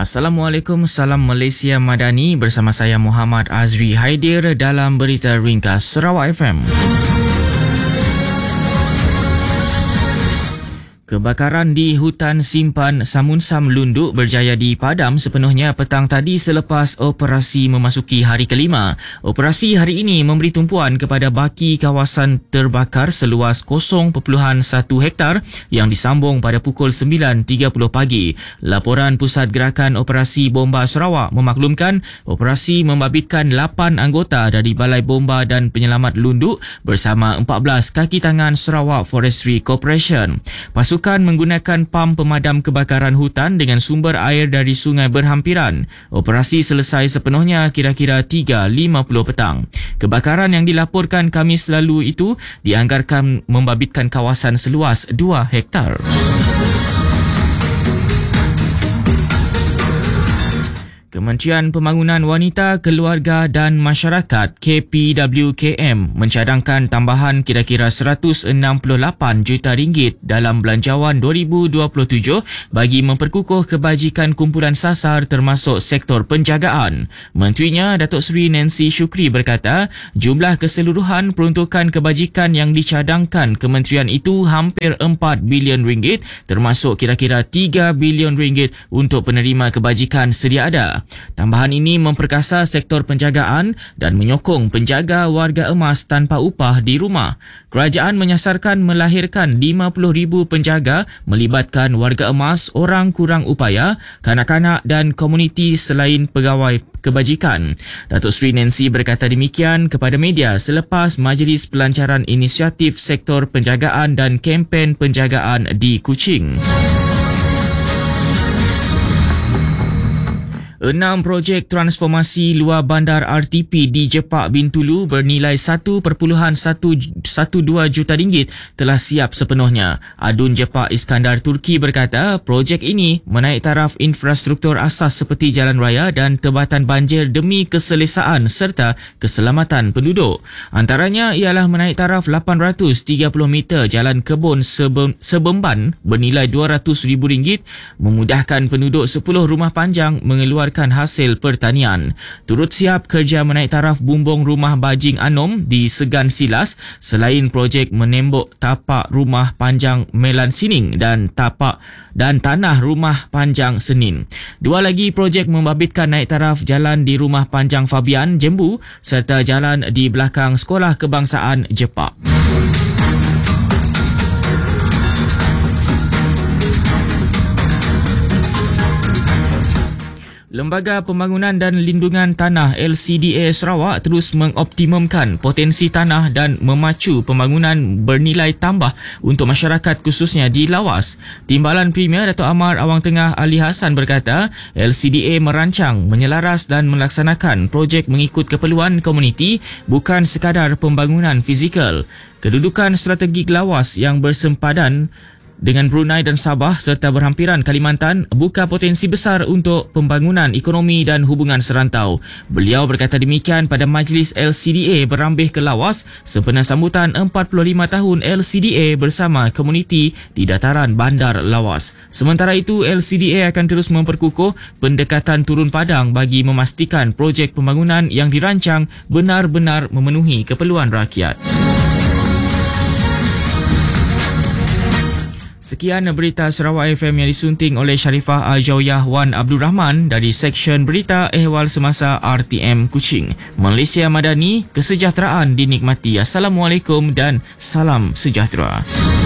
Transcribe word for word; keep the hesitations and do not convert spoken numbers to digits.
Assalamualaikum, salam Malaysia Madani, bersama saya Muhammad Azri Haidir dalam Berita Ringkas Sarawak F M. Kebakaran di hutan simpan Samunsam Lunduk berjaya dipadam sepenuhnya petang tadi selepas operasi memasuki hari kelima. Operasi hari ini memberi tumpuan kepada baki kawasan terbakar seluas kosong perpuluhan satu hektar yang disambung pada pukul sembilan tiga puluh pagi. Laporan Pusat Gerakan Operasi Bomba Sarawak memaklumkan operasi membabitkan lapan anggota dari Balai Bomba dan Penyelamat Lunduk bersama empat belas kaki tangan Sarawak Forestry Corporation. Pasukan menggunakan pam pemadam kebakaran hutan dengan sumber air dari sungai berhampiran. Operasi selesai sepenuhnya kira-kira tiga lima puluh petang. Kebakaran yang dilaporkan Khamis lalu itu dianggarkan membabitkan kawasan seluas dua hektar. Kementerian Pembangunan Wanita, Keluarga dan Masyarakat K P W K M mencadangkan tambahan kira-kira seratus enam puluh lapan juta ringgit dalam belanjawan dua ribu dua puluh tujuh bagi memperkukuh kebajikan kumpulan sasar termasuk sektor penjagaan. Menterinya Datuk Seri Nancy Shukri berkata jumlah keseluruhan peruntukan kebajikan yang dicadangkan kementerian itu hampir empat bilion ringgit termasuk kira-kira tiga bilion ringgit untuk penerima kebajikan sedia ada. Tambahan ini memperkasa sektor penjagaan dan menyokong penjaga warga emas tanpa upah di rumah. Kerajaan menyasarkan melahirkan lima puluh ribu penjaga melibatkan warga emas, orang kurang upaya, kanak-kanak dan komuniti selain pegawai kebajikan. Datuk Seri Nancy berkata demikian kepada media selepas Majlis Pelancaran Inisiatif Sektor Penjagaan dan Kempen Penjagaan di Kuching. Enam projek transformasi luar bandar R T P di Jepak Bintulu bernilai satu perpuluhan satu dua juta ringgit telah siap sepenuhnya. Adun Jepak Iskandar Turki berkata projek ini menaik taraf infrastruktur asas seperti jalan raya dan tebatan banjir demi keselesaan serta keselamatan penduduk. Antaranya ialah menaik taraf lapan ratus tiga puluh meter jalan kebun Sebemban bernilai dua ratus ribu ringgit, memudahkan penduduk sepuluh rumah panjang mengeluarkan hasil pertanian. Turut siap kerja menaik taraf bumbung rumah Bajing Anom di Segan Silas selain projek menembok tapak rumah panjang Melan Sining dan tapak dan tanah rumah panjang Senin. Dua lagi projek membabitkan naik taraf jalan di rumah panjang Fabian Jembu serta jalan di belakang Sekolah Kebangsaan Jepak. Lembaga Pembangunan dan Lindungan Tanah L C D A Sarawak terus mengoptimumkan potensi tanah dan memacu pembangunan bernilai tambah untuk masyarakat khususnya di Lawas. Timbalan Premier Datuk Amar Awang Tengah Ali Hassan berkata L C D A merancang, menyelaras dan melaksanakan projek mengikut keperluan komuniti bukan sekadar pembangunan fizikal. Kedudukan strategik Lawas yang bersempadan dengan Brunei dan Sabah serta berhampiran Kalimantan buka potensi besar untuk pembangunan ekonomi dan hubungan serantau. Beliau berkata demikian pada Majlis L C D A berambih ke Lawas sempena sambutan empat puluh lima tahun L C D A bersama komuniti di dataran bandar Lawas. Sementara itu, L C D A akan terus memperkukuh pendekatan turun padang bagi memastikan projek pembangunan yang dirancang benar-benar memenuhi keperluan rakyat. Sekian berita Sarawak F M yang disunting oleh Sharifah Al-Jawiyah Wan Abdul Rahman dari Seksyen Berita Ehwal Semasa R T M Kuching. Malaysia Madani, kesejahteraan dinikmati. Assalamualaikum dan salam sejahtera.